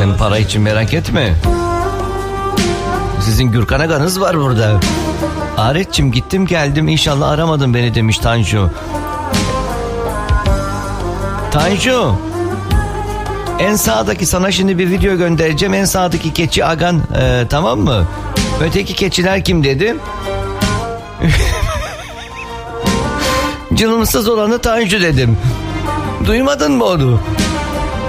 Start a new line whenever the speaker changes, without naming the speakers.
Sen para için merak etme. Sizin Gürkan Aga'nız var burada. Aretçim gittim geldim, inşallah aramadın beni demiş Tanju. Tanju, en sağdaki sana şimdi bir video göndereceğim. En sağdaki keçi Agan, tamam mı? Öteki keçiler kim dedim? Cılımsız olanı Tanju dedim. Duymadın mı onu?